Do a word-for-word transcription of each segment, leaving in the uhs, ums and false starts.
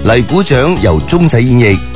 黎鼓掌由鐘仔演繹。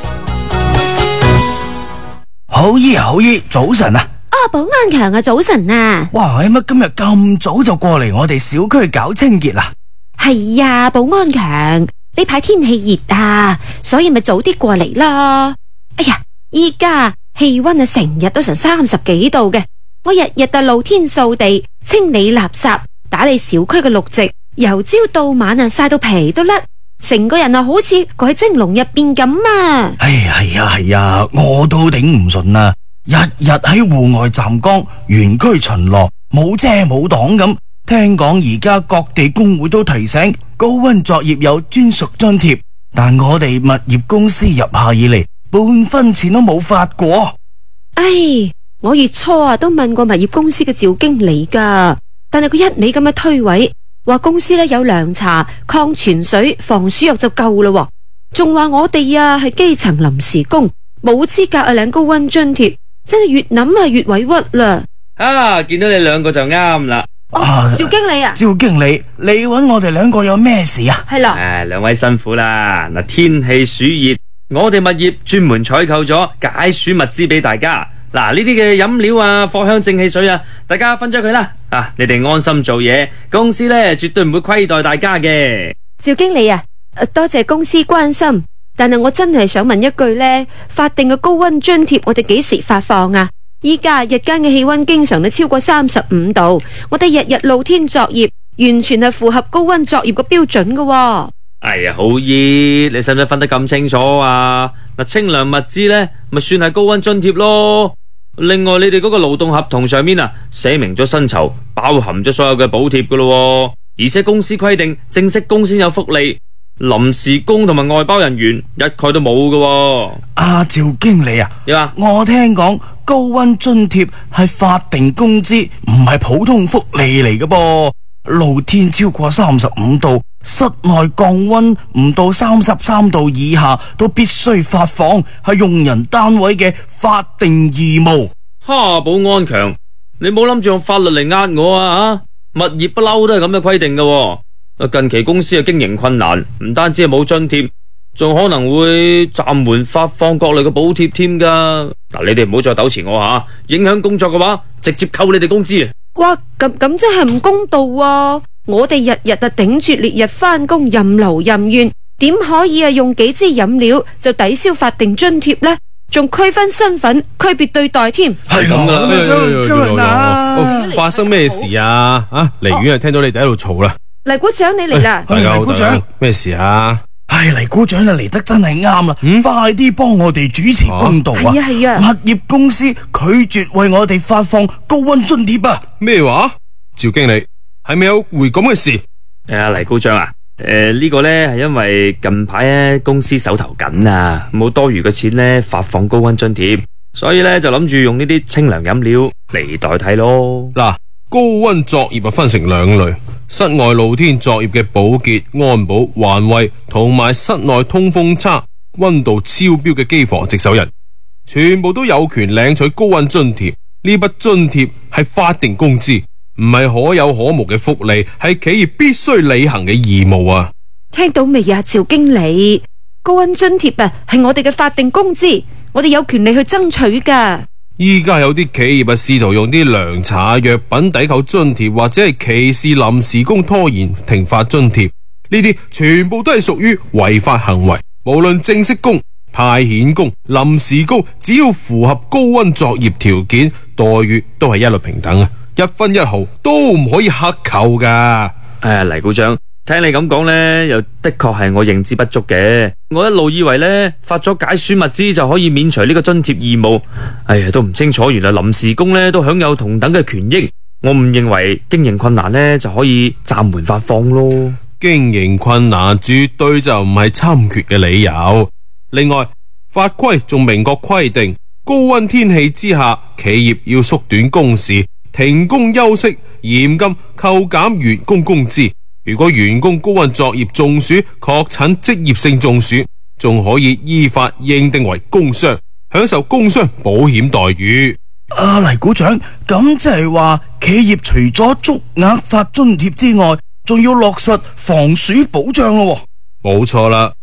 好嘢好嘢，早晨啊！ 啊，保安強啊，早晨啊！ 哇，乜今日咁早就過嚟我哋小區搞清潔啦？ 係呀，保安強，呢排天氣熱啊，所以咪早啲過嚟咯。哎呀，依家氣溫啊成日都成三十幾度嘅，我日日啊露天掃地、清理垃圾、打理小區嘅綠植，由朝到晚啊曬到皮都甩，成個人啊好似過喺蒸籠入邊咁啊！ 哎，係啊係啊，我都頂唔順啦，日日喺戶外站崗、園區巡邏，冇遮冇擋咁。聽講而家各地工會都提醒高溫作業有專屬津貼，但我哋物業公司入下以嚟，半分錢都冇發過。 唉，我月初啊都問過物業公司嘅趙經理噶，但係佢一味咁樣推諉，話公司咧有涼茶、礦泉水、防暑藥就夠啦，仲話我哋啊係基層臨時工，冇資格啊領高溫津貼，真係越諗啊越委屈啦。 啊，見到你兩個就啱啦。 哦， 啊趙經理啊， 趙經理，你揾我哋兩個有咩事啊？ 係啦， 誒，兩位辛苦啦。嗱，天氣暑熱，我哋物業專門採購咗解暑物資俾大家。嗱，呢啲嘅飲料啊、藿香正氣水啊，大家分咗佢啦。啊，你哋安心做嘢，公司咧絕對唔會虧待大家嘅。 趙經理啊，多謝公司關心，但係我真係想問一句呢，法定嘅高溫津貼我哋幾時發放啊？依家日間嘅氣溫經常都超過三十五度，我哋日日露天作業，完全係符合高溫作業嘅標準㗎喎。 哎呀，好熱，你使唔使分得咁清楚啊？嗱，清涼物資呢咪算係高溫津貼咯。另外，你哋嗰個勞動合同上面啊，寫明咗薪酬，包含咗所有嘅補貼噶咯。而且公司規定，正式工先有福利，臨時工同埋外包人員一概都冇噶。 阿趙經理啊， 點啊？ 我聽講高溫津貼係法定工資，唔係普通福利嚟嘅噃。露天超過三十五度，室內降溫唔到三十三度以下都必須發放，係用人單位嘅法定義務。 哈，保安強，你冇諗住用法律嚟呃我啊？物業不嬲都係咁嘅規定嘅。近期公司嘅經營困難，唔單止係冇津貼，仲可能會暫緩發放各類嘅補貼添噶。嗱，你哋唔好再糾纏我吓，影響工作嘅話，直接扣你哋工資啊！ 哇，咁咁真係唔公道啊！我哋日日啊頂住烈日翻工，任勞任怨，點可以啊用幾支飲料就抵消法定津貼呢？仲區分身份，區別對待添。 係咁噶哦，發生咩事啊？啊，離遠啊聽到你哋喺度嘈啦。 黎股長你嚟啦！ 大家好， 黎鼓掌，咩事啊？ 唉，黎股長啊嚟得真係啱啦， 嗯快啲幫我哋主持公道啊！ 係啊係啊， 物業公司拒絕為我哋發放高溫津貼啊！ 咩話？趙經理係咪有回咁嘅事？ 誒，黎高長啊，誒呢個呢係因為近排咧公司手頭緊啊，冇多餘嘅錢咧發放高溫津貼，所以咧就諗住用呢啲清涼飲料嚟代替咯。 嗱，高溫作業啊分成兩類，室外露天作業嘅保潔、安保、環衛同埋室內通風差、溫度超標嘅機房值守人，全部都有權領取高溫津貼。呢筆津貼係法定工資，唔係可有可無嘅福利，係企業必須履行嘅義務啊！ 聽到未啊，趙經理？高溫津貼啊係我哋嘅法定工資，我哋有權利去爭取噶。 依家有啲企業啊，試圖用啲涼茶、藥品抵扣津貼，或者係歧視臨時工拖延停發津貼，呢啲全部都係屬於違法行為。無論正式工、派遣工、臨時工，只要符合高溫作業條件，待遇都係一律平等啊！一分一毫都唔可以克扣噶。 誒，黎股長，聽你咁講呢，又的確係我認知不足嘅。我一路以為呢，發咗解暑物資就可以免除呢個津貼義務。哎呀，都唔清楚，原來臨時工呢都享有同等嘅權益。我唔認為經營困難呢就可以暫緩發放咯。 經營困難絕對就唔係侵權嘅理由。另外，法規仲明確規定，高溫天氣之下，企業要縮短工時、停工休息，嚴禁扣減員工工資。如果員工高溫作業中暑，確診職業性中暑，仲可以依法認定為工傷，享受工傷保險待遇。 啊，黎股長，咁即係話企業除咗足額發津貼之外，仲要落實防暑保障咯。 冇錯啦，